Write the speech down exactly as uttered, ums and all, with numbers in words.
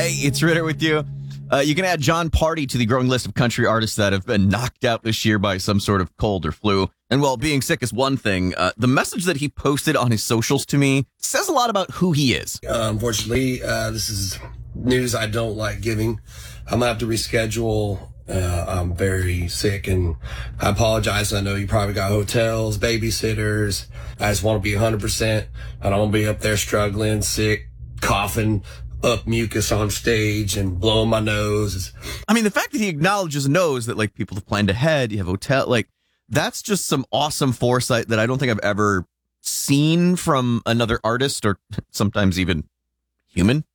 Hey, it's Ritter with you. Uh, you can add John Party to the growing list of country artists that have been knocked out this year by some sort of cold or flu. And while being sick is one thing, uh, the message that he posted on his socials to me says a lot about who he is. Uh, unfortunately, uh, this is news I don't like giving. I'm going to have to reschedule. Uh, I'm very sick and I apologize. I know you probably got hotels, babysitters. I just want to be one hundred percent. I don't want to be up there struggling, sick, coughing up mucus on stage and blowing my nose. I mean, the fact that he acknowledges and knows that, like, people have planned ahead, you have hotel, like, that's just some awesome foresight that I don't think I've ever seen from another artist or sometimes even human.